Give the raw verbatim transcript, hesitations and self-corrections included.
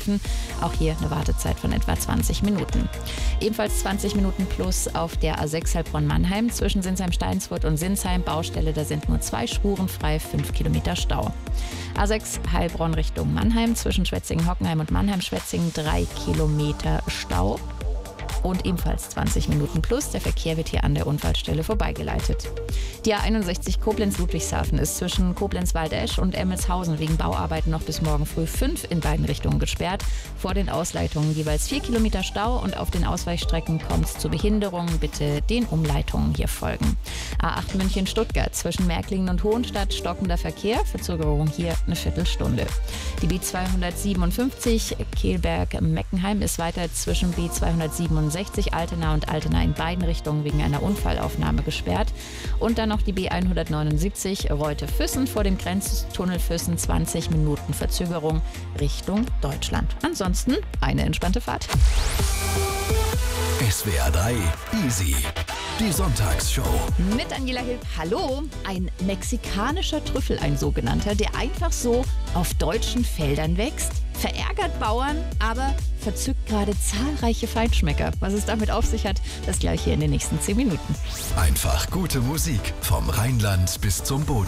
Flughafen. Auch hier eine Wartezeit von etwa zwanzig Minuten. Ebenfalls zwanzig Minuten plus auf der A sechs Heilbronn-Mannheim zwischen Sinsheim-Steinsfurt und Sinsheim. Baustelle, da sind nur zwei Spuren frei, fünf Kilometer Stau. A sechs Heilbronn Richtung Mannheim zwischen Schwetzingen-Hockenheim und Mannheim-Schwetzingen drei Kilometer Stau. Und ebenfalls zwanzig Minuten plus. Der Verkehr wird hier an der Unfallstelle vorbeigeleitet. Die A einundsechzig Koblenz-Ludwigshafen ist zwischen Koblenz-Waldesch und Emmelshausen wegen Bauarbeiten noch bis morgen früh fünf in beiden Richtungen gesperrt. Vor den Ausleitungen jeweils vier Kilometer Stau und auf den Ausweichstrecken kommt es zu Behinderungen. Bitte den Umleitungen hier folgen. A acht München-Stuttgart zwischen Märklingen und Hohenstadt stockender Verkehr. Verzögerung hier eine Viertelstunde. Die B zweihundertsiebenundfünfzig Kehlberg-Meckenheim ist weiter zwischen B zweihundertsiebenundsechzig Altena und Altena in beiden Richtungen wegen einer Unfallaufnahme gesperrt. Und dann noch die B hundertneunundsiebzig Reute-Füssen vor dem Grenztunnel Füssen, zwanzig Minuten Verzögerung Richtung Deutschland. Ansonsten eine entspannte Fahrt. S W R drei Easy, die Sonntagsshow. Mit Daniela Hilb. Hallo. Ein mexikanischer Trüffel, ein sogenannter, der einfach so auf deutschen Feldern wächst, verärgert Bauern, aber verzückt gerade zahlreiche Feinschmecker. Was es damit auf sich hat, das gleich hier in den nächsten zehn Minuten. Einfach gute Musik vom Rheinland bis zum Bodensee.